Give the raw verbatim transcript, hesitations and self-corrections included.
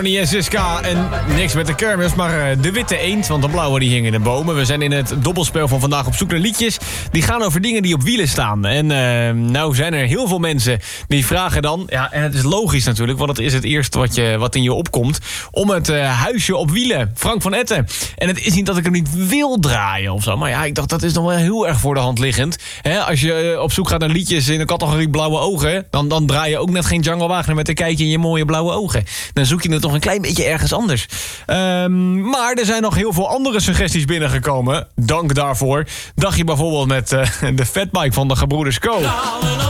Ronnie en Siska en niks met de kermis, maar de witte eend. Want de blauwe die hing in de bomen. We zijn in het dobbelspel van vandaag op zoek naar liedjes. Die gaan over dingen die op wielen staan. En uh, nou zijn er heel veel mensen die vragen dan... Ja, en het is logisch natuurlijk, want het is het eerste wat, je, wat in je opkomt... om het uh, huisje op wielen. Frank van Etten. En het is niet dat ik hem niet wil draaien of zo. Maar ja, ik dacht, dat is nog wel heel erg voor de hand liggend. He, als je uh, op zoek gaat naar liedjes in de categorie blauwe ogen... dan, dan draai je ook net geen Django Wagner met een kijkje in je mooie blauwe ogen. Dan zoek je het toch een klein beetje ergens anders. Um, maar er zijn nog heel veel andere suggesties binnengekomen. Dank daarvoor. Dacht je bijvoorbeeld met uh, de fatbike van de gebroeders Co.